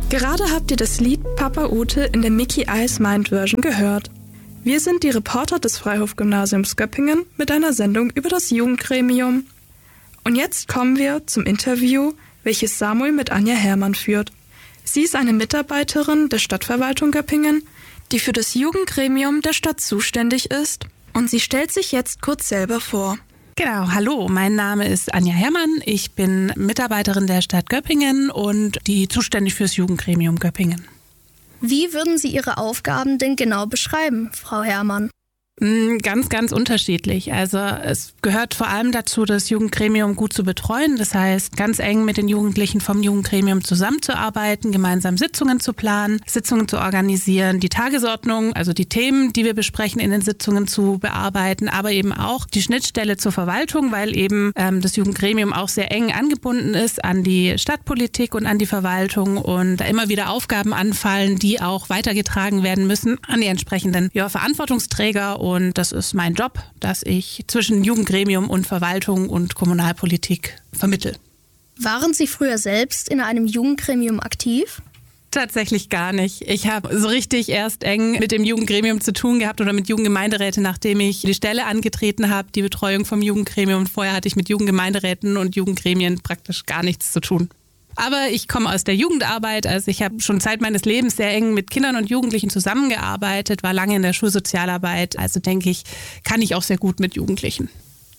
Gerade habt ihr das Lied Papa Ute in der Mickey Ice Mind Version gehört. Wir sind die Reporter des Freihof-Gymnasiums Göppingen mit einer Sendung über das Jugendgremium. Und jetzt kommen wir zum Interview, welches Samuel mit Anja Herrmann führt. Sie ist eine Mitarbeiterin der Stadtverwaltung Göppingen, die für das Jugendgremium der Stadt zuständig ist. Und sie stellt sich jetzt kurz selber vor. Genau, hallo, mein Name ist Anja Herrmann. Ich bin Mitarbeiterin der Stadt Göppingen und die zuständig fürs Jugendgremium Göppingen. Wie würden Sie Ihre Aufgaben denn genau beschreiben, Frau Herrmann? Ganz, ganz unterschiedlich. Also es gehört vor allem dazu, das Jugendgremium gut zu betreuen. Das heißt, ganz eng mit den Jugendlichen vom Jugendgremium zusammenzuarbeiten, gemeinsam Sitzungen zu planen, Sitzungen zu organisieren, die Tagesordnung, also die Themen, die wir besprechen, in den Sitzungen zu bearbeiten, aber eben auch die Schnittstelle zur Verwaltung, weil eben das Jugendgremium auch sehr eng angebunden ist an die Stadtpolitik und an die Verwaltung und da immer wieder Aufgaben anfallen, die auch weitergetragen werden müssen an die entsprechenden Verantwortungsträger. Und das ist mein Job, dass ich zwischen Jugendgremium und Verwaltung und Kommunalpolitik vermittle. Waren Sie früher selbst in einem Jugendgremium aktiv? Tatsächlich gar nicht. Ich habe so richtig erst eng mit dem Jugendgremium zu tun gehabt oder mit Jugendgemeinderäten, nachdem ich die Stelle angetreten habe, die Betreuung vom Jugendgremium. Vorher hatte ich mit Jugendgemeinderäten und Jugendgremien praktisch gar nichts zu tun. Aber ich komme aus der Jugendarbeit, also ich habe schon Zeit meines Lebens sehr eng mit Kindern und Jugendlichen zusammengearbeitet, war lange in der Schulsozialarbeit, also denke ich, kann ich auch sehr gut mit Jugendlichen.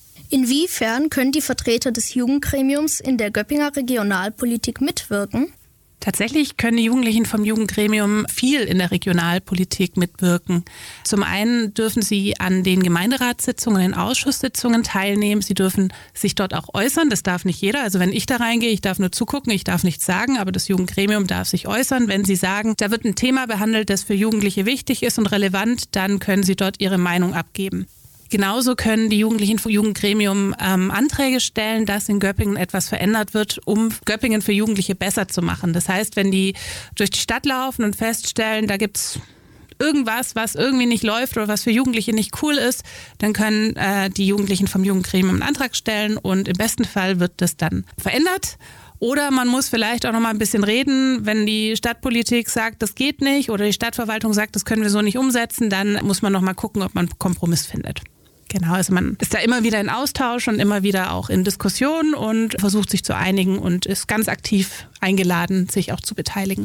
Inwiefern können die Vertreter des Jugendgremiums in der Göppinger Regionalpolitik mitwirken? Tatsächlich können die Jugendlichen vom Jugendgremium viel in der Regionalpolitik mitwirken. Zum einen dürfen sie an den Gemeinderatssitzungen, den Ausschusssitzungen teilnehmen. Sie dürfen sich dort auch äußern. Das darf nicht jeder. Also wenn ich da reingehe, ich darf nur zugucken, ich darf nichts sagen, aber das Jugendgremium darf sich äußern. Wenn sie sagen, da wird ein Thema behandelt, das für Jugendliche wichtig ist und relevant, dann können sie dort ihre Meinung abgeben. Genauso können die Jugendlichen vom Jugendgremium Anträge stellen, dass in Göppingen etwas verändert wird, um Göppingen für Jugendliche besser zu machen. Das heißt, wenn die durch die Stadt laufen und feststellen, da gibt's irgendwas, was irgendwie nicht läuft oder was für Jugendliche nicht cool ist, dann können die Jugendlichen vom Jugendgremium einen Antrag stellen und im besten Fall wird das dann verändert. Oder man muss vielleicht auch noch mal ein bisschen reden, wenn die Stadtpolitik sagt, das geht nicht oder die Stadtverwaltung sagt, das können wir so nicht umsetzen, dann muss man noch mal gucken, ob man einen Kompromiss findet. Genau, also man ist da immer wieder in Austausch und immer wieder auch in Diskussion und versucht sich zu einigen und ist ganz aktiv eingeladen, sich auch zu beteiligen.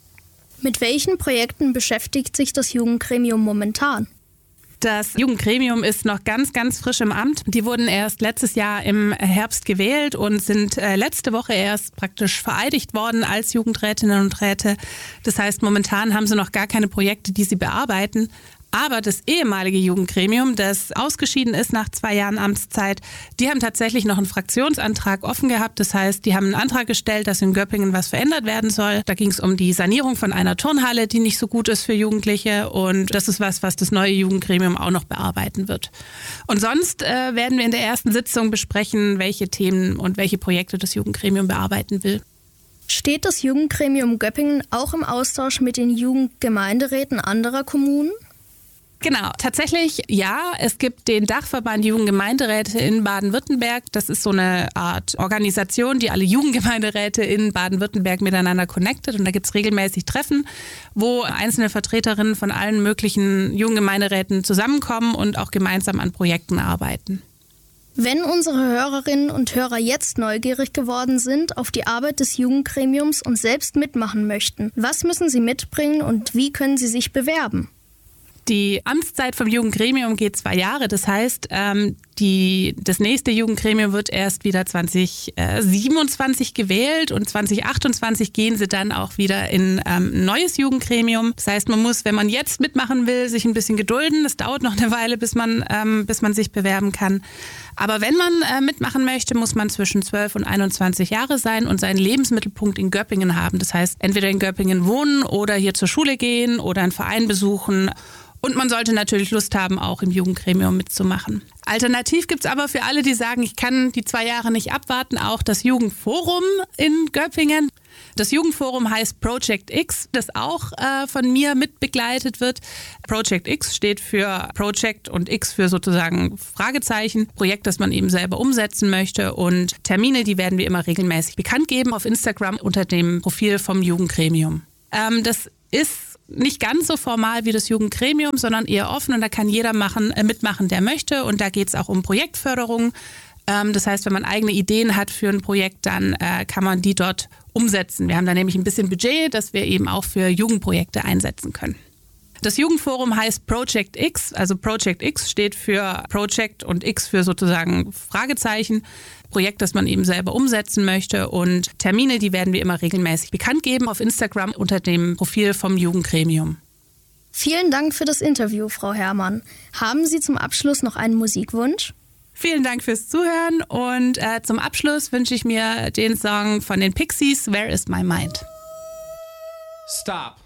Mit welchen Projekten beschäftigt sich das Jugendgremium momentan? Das Jugendgremium ist noch ganz, ganz frisch im Amt. Die wurden erst letztes Jahr im Herbst gewählt und sind letzte Woche erst praktisch vereidigt worden als Jugendrätinnen und Räte. Das heißt, momentan haben sie noch gar keine Projekte, die sie bearbeiten. Aber das ehemalige Jugendgremium, das ausgeschieden ist nach 2 Jahren Amtszeit, die haben tatsächlich noch einen Fraktionsantrag offen gehabt. Das heißt, die haben einen Antrag gestellt, dass in Göppingen was verändert werden soll. Da ging es um die Sanierung von einer Turnhalle, die nicht so gut ist für Jugendliche. Und das ist was das neue Jugendgremium auch noch bearbeiten wird. Und sonst werden wir in der ersten Sitzung besprechen, welche Themen und welche Projekte das Jugendgremium bearbeiten will. Steht das Jugendgremium Göppingen auch im Austausch mit den Jugendgemeinderäten anderer Kommunen? Genau, tatsächlich ja. Es gibt den Dachverband Jugendgemeinderäte in Baden-Württemberg. Das ist so eine Art Organisation, die alle Jugendgemeinderäte in Baden-Württemberg miteinander connectet. Und da gibt es regelmäßig Treffen, wo einzelne Vertreterinnen von allen möglichen Jugendgemeinderäten zusammenkommen und auch gemeinsam an Projekten arbeiten. Wenn unsere Hörerinnen und Hörer jetzt neugierig geworden sind auf die Arbeit des Jugendgremiums und selbst mitmachen möchten, was müssen sie mitbringen und wie können sie sich bewerben? Die Amtszeit vom Jugendgremium geht 2 Jahre. Das heißt, das nächste Jugendgremium wird erst wieder 2027 gewählt und 2028 gehen sie dann auch wieder in ein neues Jugendgremium. Das heißt, man muss, wenn man jetzt mitmachen will, sich ein bisschen gedulden. Es dauert noch eine Weile, bis man sich bewerben kann. Aber wenn man mitmachen möchte, muss man zwischen 12 und 21 Jahre sein und seinen Lebensmittelpunkt in Göppingen haben. Das heißt, entweder in Göppingen wohnen oder hier zur Schule gehen oder einen Verein besuchen. Und man sollte natürlich Lust haben, auch im Jugendgremium mitzumachen. Alternativ gibt's aber für alle, die sagen, ich kann die 2 Jahre nicht abwarten, auch das Jugendforum in Göppingen. Das Jugendforum heißt Project X, das auch von mir mitbegleitet wird. Project X steht für Project und X für sozusagen Fragezeichen. Projekt, das man eben selber umsetzen möchte. Und Termine, die werden wir immer regelmäßig bekannt geben auf Instagram unter dem Profil vom Jugendgremium. Das ist nicht ganz so formal wie das Jugendgremium, sondern eher offen und da kann jeder mitmachen, der möchte. Und da geht es auch um Projektförderung. Das heißt, wenn man eigene Ideen hat für ein Projekt, dann kann man die dort umsetzen. Wir haben da nämlich ein bisschen Budget, das wir eben auch für Jugendprojekte einsetzen können. Das Jugendforum heißt Project X, also Project X steht für Project und X für sozusagen Fragezeichen. Projekt, das man eben selber umsetzen möchte und Termine, die werden wir immer regelmäßig bekannt geben auf Instagram unter dem Profil vom Jugendgremium. Vielen Dank für das Interview, Frau Herrmann. Haben Sie zum Abschluss noch einen Musikwunsch? Vielen Dank fürs Zuhören und zum Abschluss wünsche ich mir den Song von den Pixies, Where is my mind? Stop.